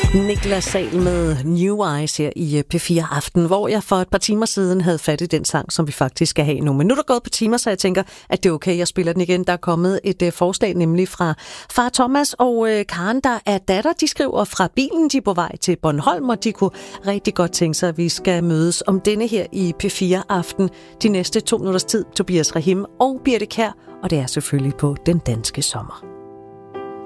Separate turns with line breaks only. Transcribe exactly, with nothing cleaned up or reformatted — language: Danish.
Niklas Sahl med New Eyes her i P fire Aften, hvor jeg for et par timer siden havde fat i den sang, som vi faktisk skal have nu. Men nu er der gået på timer, så jeg tænker, at det er okay, jeg spiller den igen. Der er kommet et uh, forslag, nemlig fra far Thomas og uh, Karen, der er datter. De skriver fra bilen, de er på vej til Bornholm, og de kunne rigtig godt tænke sig, at vi skal mødes om denne her i P fire Aften de næste to minutters tid. Tobias Rahim og Birte Kjær, og det er selvfølgelig på Den Danske Sommer.